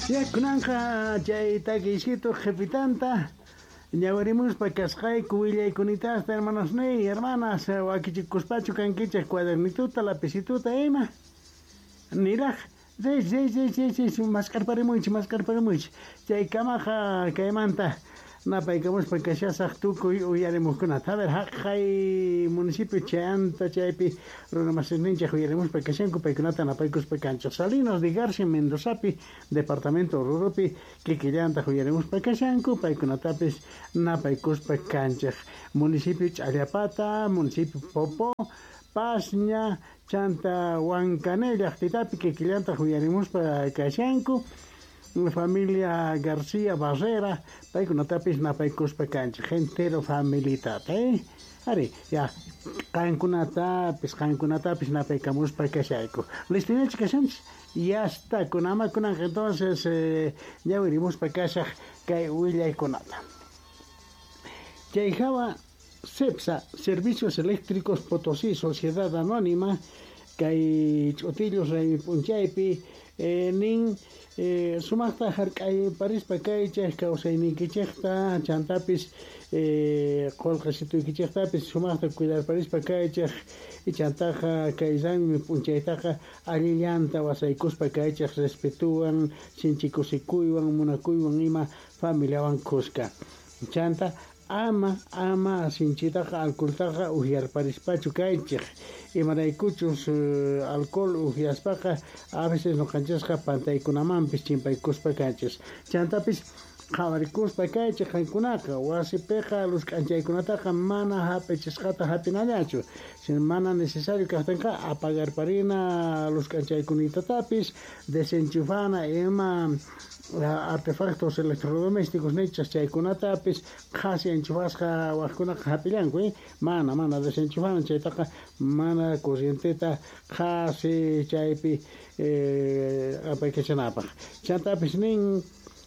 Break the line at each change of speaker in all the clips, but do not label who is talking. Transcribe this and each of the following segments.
Ya kunanqa chay taquisito jefitanta ñawarimuspa kasqayku willaykunitasta hermanos y hermanas wakichikuspachu kankichaq cuadernituta lapicituta ima niraq sí mascarparimuychi chay kamaqa kaymanta napaykamuspa kashasaq tukuy uyarimuqkunata a ver haqay municipio chayanta chaypi runamasisninchaq uyarimuspa kashanku paykunata napaykuspa kanchaq Salinas de García Mendozapi departamento Rurupi kikillanta uyarimuspa kashanku paykunatapis napaykuspa kanchaq municipio Ch'allapata municipio Popo Pasña chanta Huancanella llaqtitapi kikillanta uyarimuspa kashanku familia García Barrera paykunatapis napaykuspa kanchaq entero familitata ari ya qankunatapis napaykamuspa kashayku listinachik kashanchis ya está kunaman entonces ñawirimuspa kashaq kay willaykunata chayhawa CEPSA Servicios Eléctricos Potosí Sociedad Anónima kay ch'utillos raymi p'unchaypi nin sumaqta hark'ay parispa kaychaq kawsayninkichaqta chantapis qolqasituykichaqtapis sumaqta cuidar parispa kaychaq y chantaqa kaysanmi p'unchaytaqa allillanta wasaykuspa kaychaq respetuwan sinchikusikuywan munakuywan ima familiawan kuska chanta ama sinchitaqa alcoholtaqa uhyarparispachu kaychaq imaraykuchus alcohol uhyaspaqa a veces noqanchasqa pantaykunamanpis chimpaykuspa kanchas chantapis qhawarikuspa kaychaq qankunaqa wasipiqa lusk'anchaykunataqa mana hap'ichisqata hap'inallachu sino mana necesario kaqtanqa apagarparina lusk'anchaykunitapis desenchufana ima artefactos electrodomésticos nichas chaykunatapis qhasi enchufasqa waqkunaqa hapillanku mana desenchufana chaytaqa mana corrienteta qhasi chaypi apaykachanapaq chantapis nin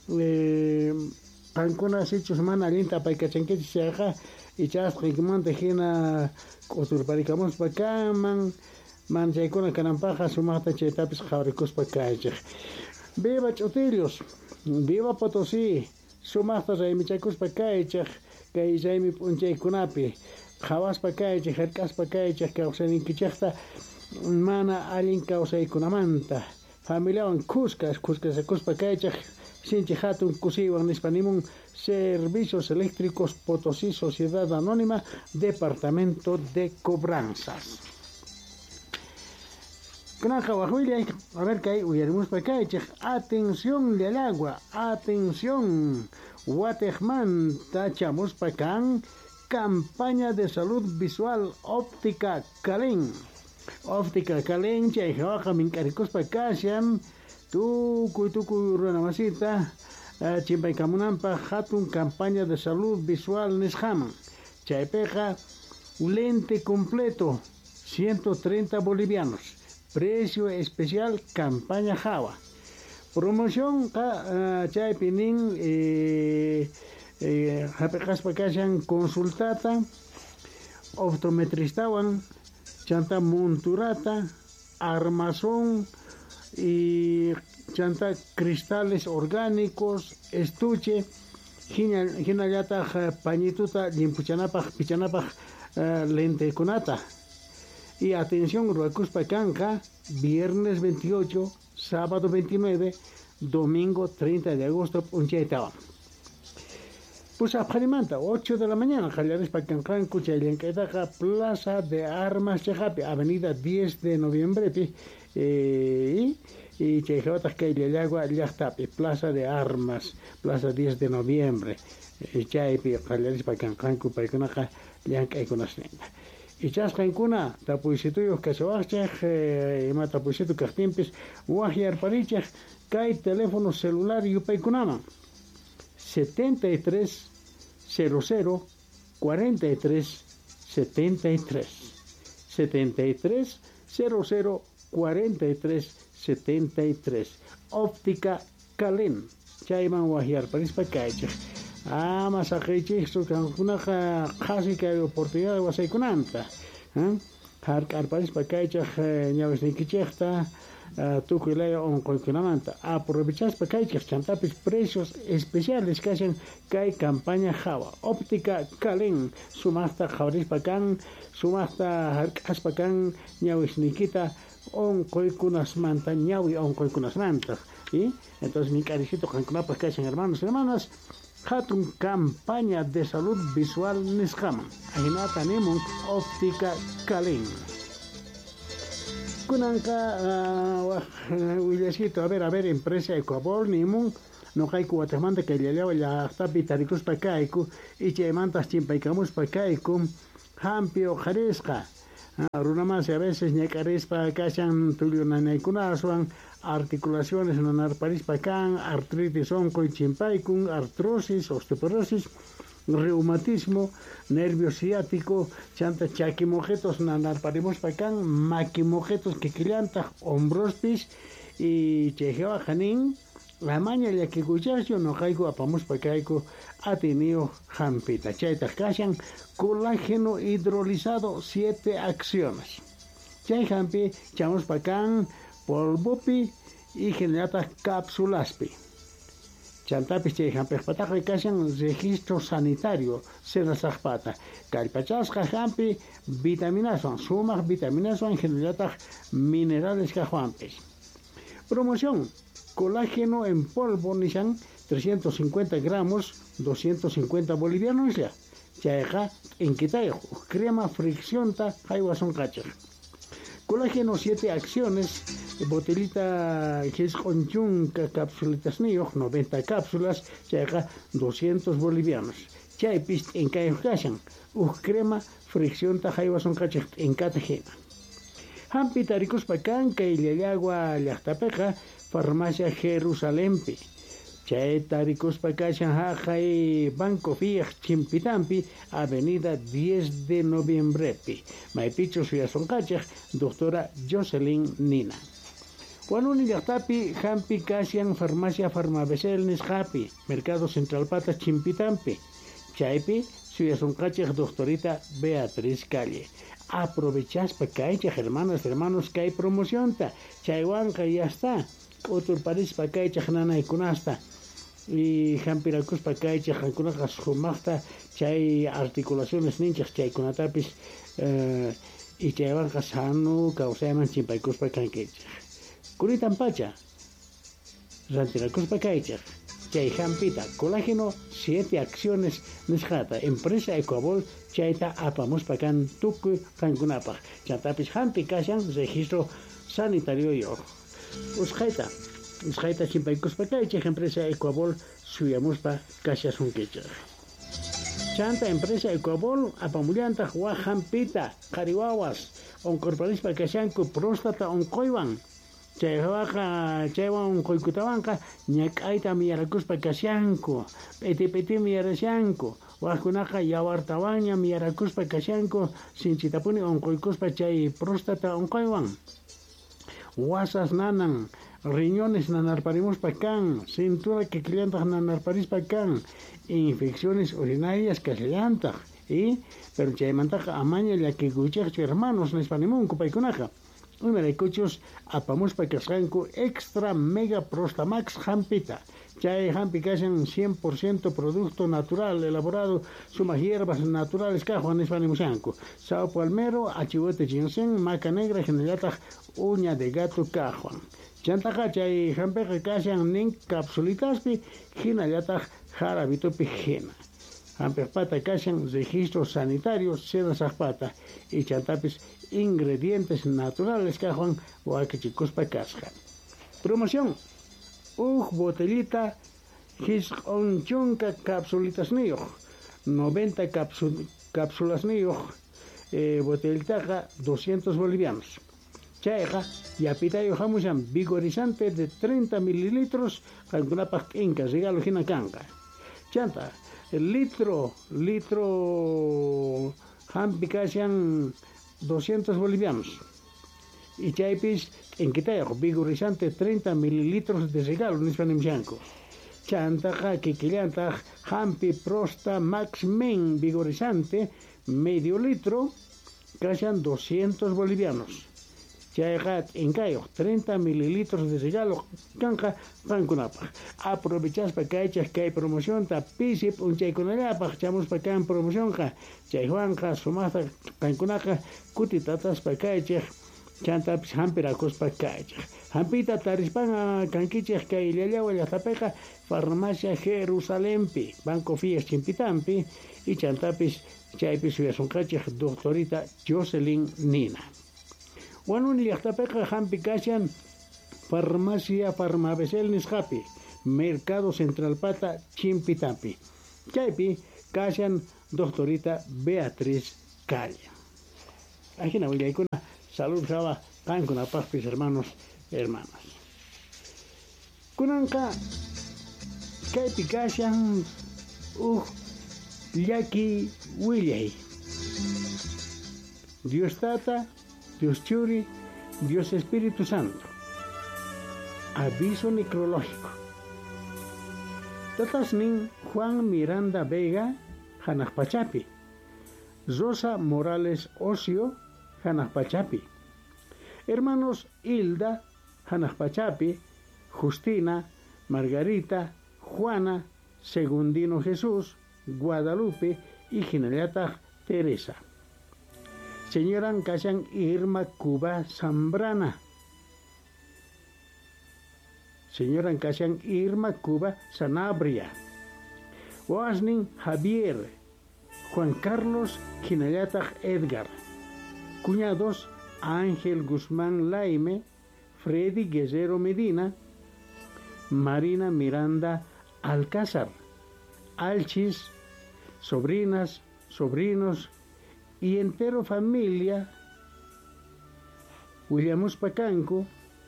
qankuna sichus mana allinta apaykachankichis chayqa ichasqaykimanta hina q'uturparikamuspa kanman mana chaykuna kananpaqa sumaqta chaytapis qhawrikuspa kaychaq Viva Ch'utillos, viva Potosí, sumaqta raymichakuspa kaychaq kay raymi p'unchaykunapi qhawaspa kaychaq hark'aspa kaychaq kawsayninkichaqta mana allin kawsaykunamanta familiawan kuskasakuspa kaychaq sinchi hatun kusiywan nispa nimun Servicios Eléctricos Potosí Sociedad Anónima Departamento de Cobranzas. Kunanqa waqwillay a ver kay uyarimuspa kaychaq atención del agua atención Wategmanta chamuspa kan campaña de salud visual óptica Calen chayqa mink'arikuspa kashan tukuy runamasita chimpaykamunanpaq hatun campaña de salud visual nisqaman chaypiqa lente completo 130 bolivianos precio especial campaña Java promoción chaypi nin hapiqaspa kashan consultata optometristawan chanta monturata armazón y chanta cristales orgánicos estuche hinallataq pañituta pichanapaq lentekunata y atención ruakuspa kanqa viernes 28 sábado 29 domingo 30 de agosto p'unchaytawan pues apqarimanta 8 de la mañana qallarispa kanqanku chay llank'aytaqa Plaza de Armas chayqapi avenida 10 de noviembre y chayqawataq kay Llallagua llaqtapi Plaza de Armas Plaza 10 de noviembre chaypi qallarispa kanqanku paykunaqa llank'aykunasninqa ichasqaykuna tapuysituyuq kachawaqchaq ima tapuysitu kaqtinpis wahyarparichaq kay teléfono celular yupaykunaman 73 00 43 73 73 00 43 73 óptica Calen chayman wahyarparispa kaychaq ama saqaychiksu kankunaqa qasi kay oportunidad wasaykunanta hark'arparispa kaychaq ñawisninkichaqta tukuylaya onkoykunamanta aprovechaspa kaychik chantapis precios especiales kashan kay campaña jawa óptica Calen sumasta qhawrispa kan sumasta hark'aspa kan ñawisnikita onkoykunasmanta ñawi onkoykunasmanta y entonces mi caricito kankunapas kashan hermanos hermanas hatun campaña de salud visual nisqaman ahinata nimun óptica Calen kunanka willasito a ver empresa Ecuabol nimun no kayku Guatemala que le ya está pitarikus pa kayku y chaymantas chimpaykamus pa kayku hampio jaresqa runamas a veces ñakarispa kashan tulio nanaykunaswan articulaciones nanarparispa kan artritis onkoy chimpaykun artrosis osteoporosis reumatismo, nervio ciático, chanta chaquimojetos nanarparimos pacan, maquimojetos que quilanta, hombrospis y chejewa janin, la maña ya que cuchasio no caigo apamos pacaico ha tenido jampita, chaita kashan, colágeno hidrolizado 7 acciones. Chay jampi, chamos pacan, polvopi y generata cápsulaspi. Chantapis chay jampej pataqi kashan registro sanitario sena saqpata kallpachasqa hampi vitaminaswan sumaq vitaminaswan generataq minerales kajuanpis promoción colágeno en polvo nishan 350 gramos 250 bolivianos ya chayqa inquitayo crema fricción ta haywason kachaq colágeno 7 acciones botellita que es conchunca cápsulitas niyo 90 cápsulas chayqa 200 bolivianos chaypis en kashan crema fricción ta haywason kachaq en katajena hampi tarikuspa kan kay llagua llaqtapiqa farmacia Jerusalempi chay tarikuspa kashan haqay Banco Fiaj Chimpitampi avenida 10 de noviembrepi maypichu suyason kachaq doctora Jocelyn Nina Wanuni llaqtapi hampi kashan farmacia Farmabesel nisqapi mercado Central Pata Chimpitampi chaypi suyason kachaq doctorita Beatriz Calle aprovechaspa kaychaq hermanos kay promocionta chaywanqa ya está otro parispa kaychaq nanaykunasta y hampirakuspa kaychaq hankunaqa sumaqta chay articulaciones ninchaq chaykunatapis y chaywanqa sano kawsayman chimpaykuspa kankaychaq kuritan pacha rantirakuspa kaychaq chay hampita colágeno 7 acciones nisqata empresa Ecuabol chayta apamuspa kan tukuy kankunapaq chantapis hampi kashan registro sanitario yo usqayta chimpaykuspa kaychaq empresa Ecuabol suyamuspa kashasunkichaq chanta empresa Ecuabol apamullantaq waq hampita qariwawas onkorparispa kashanku próstata onkoywan chaywan onkoykutawanqa ñak'ayta miyarakuspa kashanku p'iti miyarashanku waqkunaqa yawartawanña miyarakuspa kashanku sinchitapuni onkoykuspa chay próstata onkoywan wasas nanan riñones nanarparimuspa kan cintura kikillantaq nanarparispa kan infecciones urinarias kasllantaq pero chaymantaqa amaña llakikuchaqchu hermanos nispanimunku paykunaqa Umaraykuchus apamuspa kasqanku extra mega prostamax hampita chay hampi kashan 100% producto natural elaborado sumas hierbas naturales kajuan nispanimushanku sao palmero achihuete ginseng maca negra generataq uña de gato kajuan chantaqa chay hampiqa kashan nin capsulitaspi hinallataq jarabitupi hina hampiqpata kashan registro sanitario sena saqpata y chantapis ingredientes naturales kajuan wakichikuspa kasqa promoción botellita hisq'unchunka capsulitas niyo 90 cápsulas niyo botellitaqa 200 bolivianos chayqa yapitayo hamushan vigorizante de 30 mililitros kankunapaq inka regalo hina kanqa chanta litro hampi kashan 200 bolivianos y chaypis en quitayo vigorizante 30 mililitros de regalo nispanimshanku chantaqa kikillantaq hampi prosta max men vigorizante medio litro kashan 200 bolivianos chayqa inkayo 30 mililitros de regalo kanqa qankunapaq aprovechaspa kay promocionta pisip unchaykunallapaq chamuspa kan promocionqa chay Juanqa sumaqta qankunaqa kutitataspa kaychik chantapis hampirakuspa kaychik hampita tarispan kankichik kay Llallaway llaqtapiqa farmacia Jerusalempi Banco Fies Chimpitampi y chantapis chaypis uyasunqachik doctorita Jocelyn Nina Wanun llaqtapiqa hampi kashan farmacia Farmabesel nisqapi Mercado Central Pata Chimpitampi chaypi kashan doctorita Beatriz Calle ajina willaykuna salud java qankunapaqpis hermanas kunanqa kaypi kashan llaki willay Dios Tata Dios Churi Dios Espíritu Santo aviso necrológico tatasnin Juan Miranda Vega Hanakpachapi Rosa Morales Ocio Hanakpachapi hermanos Hilda Hanakpachapi Justina Margarita Juana Segundino Jesús Guadalupe y Generata Teresa señora Kashan Irma Cuba Zambrana señora Kashan Irma Cuba Sanabria Oasnin Javier Juan Carlos Generata Edgar cuñados Ángel Guzmán Laime Freddy Guerrero Medina Marina Miranda Alcázar Alchis sobrinas, sobrinos y entero familia Williamus Pacanco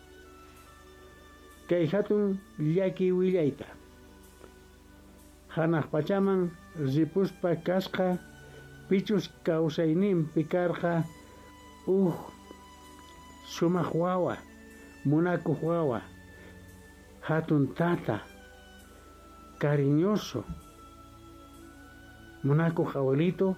Kaihatun Llaki Willayta Hanaq Pachaman Ripuspa Kasqa Pichus Kausaynin Pikarqa Sumaq wawa Munaku wawa Hatun Tata cariñoso Monaco Abuelito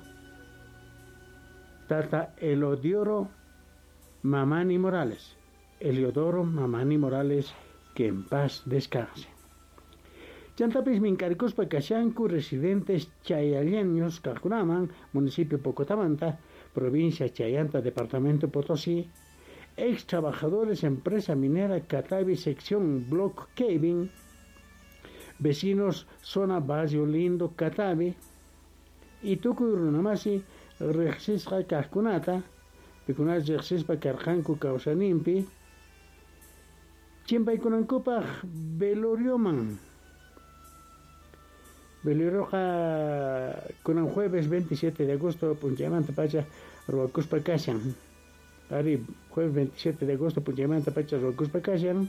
Tata Eliodoro Mamani Morales Eliodoro Mamani Morales que en paz descanse Chantapis Mincaricuspa Kashanku residentes chayalleños Calcunaman municipio Pocotamanta provincia Chayanta departamento Potosí ex trabajadores empresa minera Catavi sección Block Caving vecinos zona Barrio Lindo Catavi y Tucurunamasi Rexisqa Cascunata Picunas Rexispa Carjanku Causanimpi Chimpaykunankupa Velorioman Veloroja Kunan jueves 27 de agosto Punchamanta Pacha Ruacuspa Kashan Ari jueves 27 de agosto Punchamanta Pacha Ruacuspa Kashan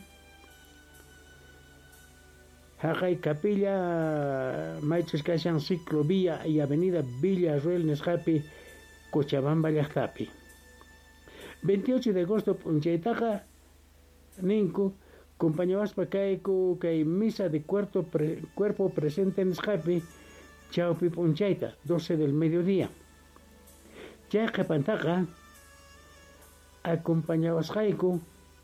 Haqay Capilla Maichus Kashan Ciclovía y Avenida Villa Ruel Nescapi Cochabamba Llaqtapi 28 de agosto Punchaytaqa Ninku Compañeros Pacaico que misa de cuerpo presente en Nescapi Chaupi Punchayta 12 del mediodía Chayqa Pantaqa acompañados Jaiku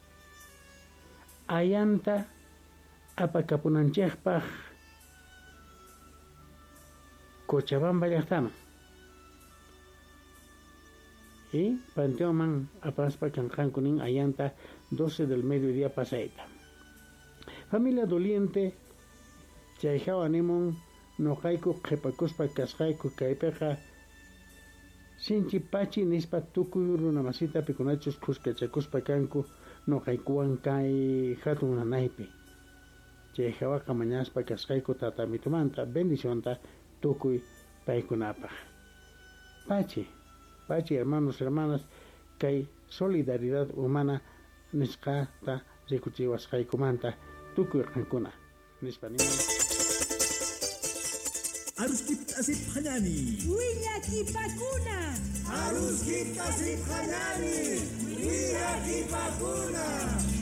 Ayanta Apacapunanchejpaj Cochabamba Llaqtama y Panteoman Apaspa Canjancunin Ayanta 12 del mediodía pasaita familia doliente Chayjawanimon Nojaiku Qhipacuspa Kasjaiku Kaipeja Sinchi Pachi Nispa Tukuy Runamasita Picunachus Cuscachacuspa Canku Nojaikuan Kai Hatun Nanaipi Chayjawaqa mañaspa Kasjaiku Tatamitumanta bendicionta Tukuy Paikunapaj Pachi hermanos hermanas Kai solidaridad humana Nisqata Rikuchiwasqaykumanta Tukuy Qankuna Nispanima
Aruskip Asip Hanani
Willaki Pakuna
Aruskip Asip Hanani Willaki Pakuna